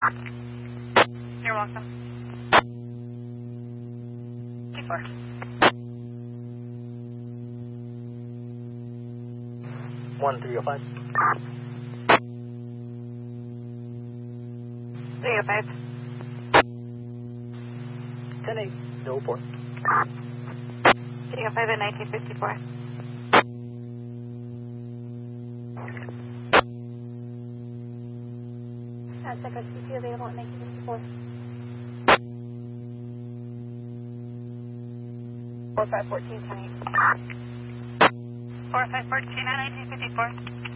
You're welcome. 54. 1305. 305. 10-8, no report. 305 at 1954. Second CP available at 1954. 4514, 10-8. 4514 at 1954.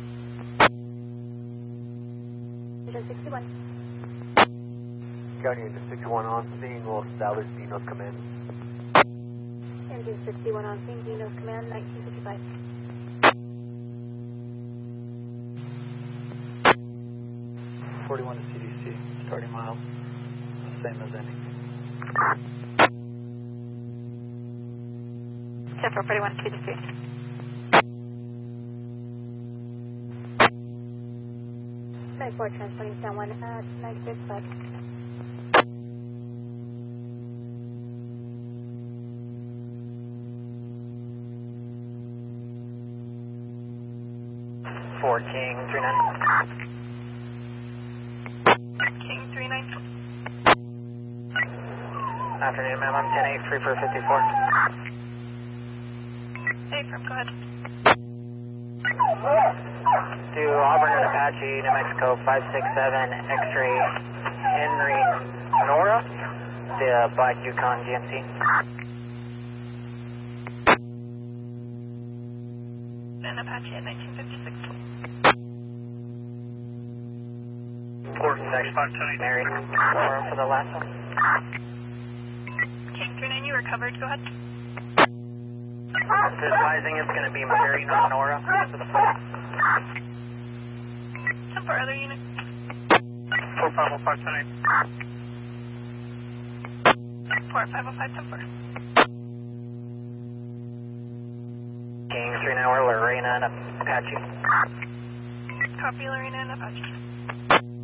Engine 61. County Engine 61 on scene, will establish Dino's command. Engine 61 on scene, Dino's command, 1955. 41 to CDC, starting miles, same as ending. 41 TDC. Forward transporting someone at 965. 4 King 39. King 39. Afternoon, ma'am. I'm 10-8, free for 54. Hey, from go ahead. To Auburn and Apache, New Mexico, 567, X-ray, Henry Nora, the Black Yukon GMC. And Apache at 1956. Next spot, Tony. Mary, Nora for the last one. King 39, you recovered, go ahead. Advising it's going to be Mary, not Nora, for the flight. 10-4, other unit. 4505 tonight. 4505, 10-4. King 39, we're Lorena and Apache. Copy, Lorena and Apache.